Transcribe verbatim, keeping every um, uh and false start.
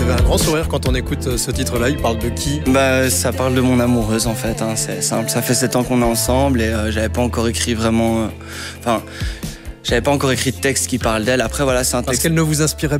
avez un grand sourire quand on écoute ce titre-là. Il parle de qui ? Bah, ça parle de mon amoureuse en fait, hein. C'est simple. Ça fait sept ans qu'on est ensemble et euh, j'avais pas encore écrit vraiment... Enfin, euh, j'avais pas encore écrit de texte qui parle d'elle. Après voilà, c'est un texte... Parce qu'elle ne vous inspirait